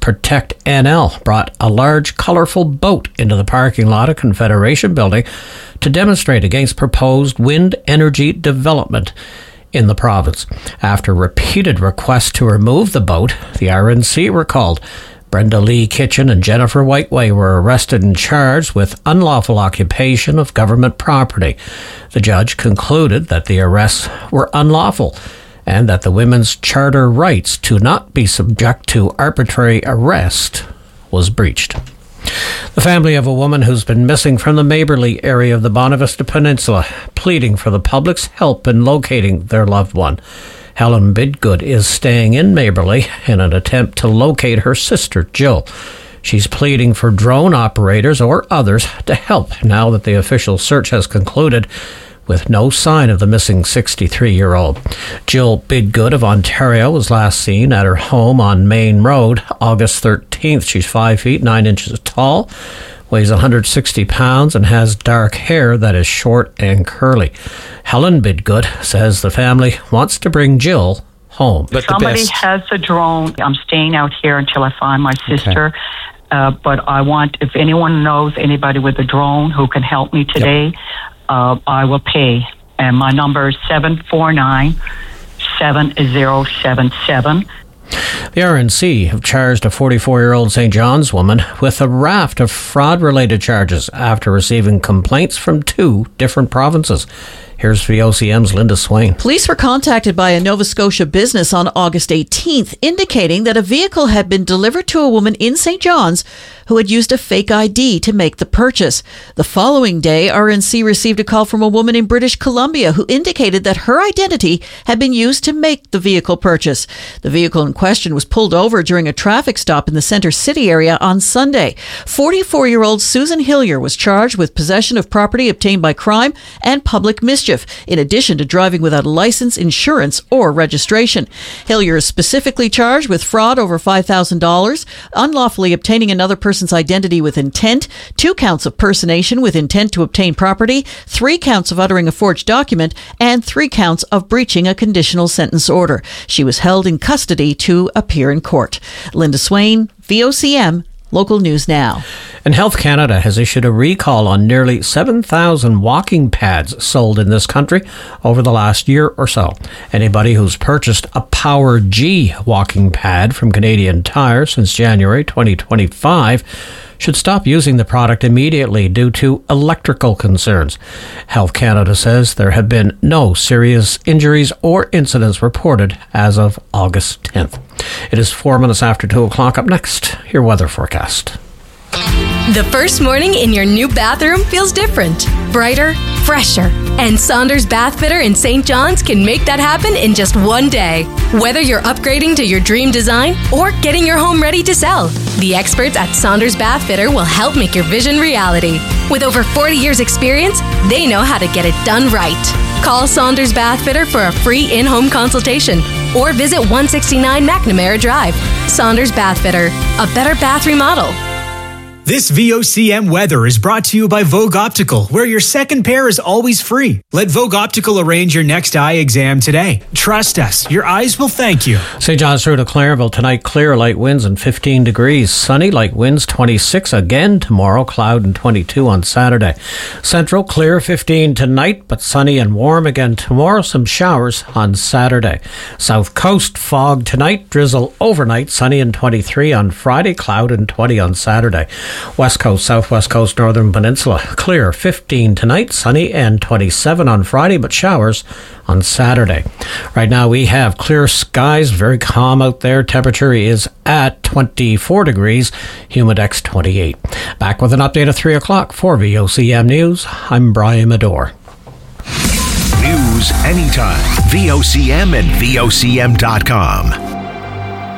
Protect NL brought a large, colourful boat into the parking lot of Confederation Building to demonstrate against proposed wind energy development in the province. After repeated requests to remove the boat, the RNC were called. Brenda Lee Kitchen and Jennifer Whiteway were arrested and charged with unlawful occupation of government property. The judge concluded that the arrests were unlawful and that the women's charter rights to not be subject to arbitrary arrest was breached. The family of a woman who's been missing from the Maberley area of the Bonavista Peninsula, pleading for the public's help in locating their loved one. Helen Bidgood is staying in Maberley in an attempt to locate her sister, Jill. She's pleading for drone operators or others to help now that the official search has concluded with no sign of the missing 63-year-old. Jill Bidgood of Ontario was last seen at her home on Main Road August 13th. She's 5 feet 9 inches tall, weighs 160 pounds, and has dark hair that is short and curly. Helen Bidgood says the family wants to bring Jill home. But somebody has a drone. I'm staying out here until I find my sister. Okay. But I want, if anyone knows anybody with a drone who can help me today, I will pay. And my number is 749-7077. The RNC have charged a 44-year-old St. John's woman with a raft of fraud-related charges after receiving complaints from 2 different provinces. Here's VOCM's Linda Swain. Police were contacted by a Nova Scotia business on August 18th, indicating that a vehicle had been delivered to a woman in St. John's who had used a fake ID to make the purchase. The following day, RNC received a call from a woman in British Columbia who indicated that her identity had been used to make the vehicle purchase. The vehicle in question was pulled over during a traffic stop in the Centre City area on Sunday. 44-year-old Susan Hillier was charged with possession of property obtained by crime and public mischief, in addition to driving without a license, insurance, or registration. Hillier is specifically charged with fraud over $5,000, unlawfully obtaining another person's identity with intent, 2 counts of personation with intent to obtain property, 3 counts of uttering a forged document, and 3 counts of breaching a conditional sentence order. She was held in custody to appear in court. Linda Swain, VOCM, Local News Now. And Health Canada has issued a recall on nearly 7,000 walking pads sold in this country over the last year or so. Anybody who's purchased a Power G walking pad from Canadian Tire since January 2025 should stop using the product immediately due to electrical concerns. Health Canada says there have been no serious injuries or incidents reported as of August 10th. It is 4 minutes after 2 o'clock. Up next, your weather forecast. The first morning in your new bathroom feels different, brighter, fresher. And Saunders Bath Fitter in St. John's can make that happen in just one day. Whether you're upgrading to your dream design or getting your home ready to sell, the experts at Saunders Bath Fitter will help make your vision reality. With over 40 years experience, they know how to get it done right. Call Saunders Bath Fitter for a free in-home consultation or visit 169 McNamara Drive. Saunders Bath Fitter, a better bath remodel. This VOCM weather is brought to you by Vogue Optical, where your second pair is always free. Let Vogue Optical arrange your next eye exam today. Trust us, your eyes will thank you. St. John's through to Clareville tonight, clear, light winds and 15 degrees. Sunny, light winds 26 again tomorrow, cloud and 22 on Saturday. Central, clear, 15 tonight, but sunny and warm again tomorrow. Some showers on Saturday. South Coast, fog tonight, drizzle overnight, sunny and 23 on Friday, cloud and 20 on Saturday. West Coast, Southwest Coast, Northern Peninsula, clear, 15 tonight, sunny and 27 on Friday, but showers on Saturday. Right now we have clear skies, very calm out there. Temperature is at 24 degrees, humidex 28. Back with an update at 3 o'clock for VOCM News. I'm Brian Medore. News anytime. VOCM and VOCM.com.